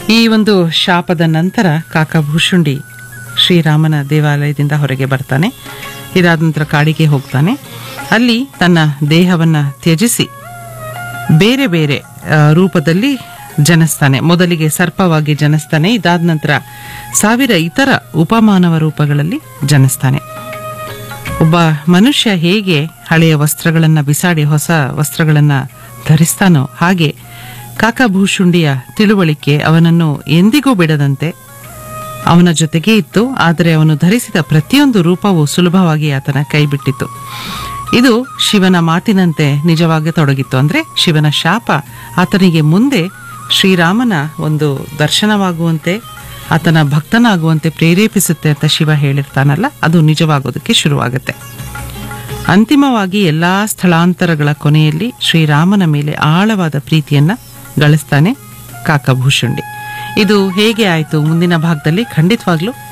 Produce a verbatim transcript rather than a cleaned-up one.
ಈ ಒಂದು ಶಾಪದ ನಂತರ ಕಾಕಭೂಷುಂಡಿ ಶ್ರೀರಾಮನ ದೇವಾಲಯದಿಂದ ಹೊರಗೆ ಬರ್ತಾನೆ. ಇದಾದ ನಂತರ ಕಾಡಿಗೆ ಹೋಗ್ತಾನೆ. ಅಲ್ಲಿ ತನ್ನ ದೇಹವನ್ನ ತ್ಯಜಿಸಿ ಬೇರೆ ಬೇರೆ ರೂಪದಲ್ಲಿ ಜನಿಸ್ತಾನೆ. ಮೊದಲಿಗೆ ಸರ್ಪವಾಗಿ ಜನಿಸ್ತಾನೆ. ಇದಾದ ನಂತರ ಸಾವಿರ ಇತರ ಉಪಮಾನವ ರೂಪಗಳಲ್ಲಿ ಜನಿಸ್ತಾನೆ. ಒಬ್ಬ ಮನುಷ್ಯ ಹೇಗೆ ಹಳೆಯ ವಸ್ತ್ರಗಳನ್ನ ಬಿಸಾಡಿ ಹೊಸ ವಸ್ತ್ರಗಳನ್ನ ಧರಿಸ್ತಾನೋ ಹಾಗೆ ಕಾಕಭೂಷುಂಡಿಯ ತಿಳುವಳಿಕೆ ಅವನನ್ನು ಎಂದಿಗೂ ಬಿಡದಂತೆ ಅವನ ಜೊತೆಗೇ ಇತ್ತು. ಆದರೆ ಅವನು ಧರಿಸಿದ ಪ್ರತಿಯೊಂದು ರೂಪವೂ ಸುಲಭವಾಗಿ ಆತನ ಕೈಬಿಟ್ಟಿತು. ಇದು ಶಿವನ ಮಾತಿನಂತೆ ನಿಜವಾಗಿ ತೊಡಗಿತ್ತು. ಅಂದ್ರೆ ಶಿವನ ಶಾಪ ಆತನಿಗೆ ಮುಂದೆ ಶ್ರೀರಾಮನ ಒಂದು ದರ್ಶನವಾಗುವಂತೆ, ಆತನ ಭಕ್ತನಾಗುವಂತೆ ಪ್ರೇರೇಪಿಸುತ್ತೆ ಅಂತ ಶಿವ ಹೇಳಿರ್ತಾನಲ್ಲ, ಅದು ನಿಜವಾಗೋದಕ್ಕೆ ಶುರುವಾಗುತ್ತೆ. ಅಂತಿಮವಾಗಿ ಎಲ್ಲಾ ಸ್ಥಳಾಂತರಗಳ ಕೊನೆಯಲ್ಲಿ ಶ್ರೀರಾಮನ ಮೇಲೆ ಆಳವಾದ ಪ್ರೀತಿಯನ್ನ ಗಳಿಸ್ತಾನೆ ಕಾಕಭೂಷುಂಡಿ. ಇದು ಹೇಗೆ ಆಯಿತು ಮುಂದಿನ ಭಾಗದಲ್ಲಿ ಖಂಡಿತವಾಗ್ಲೂ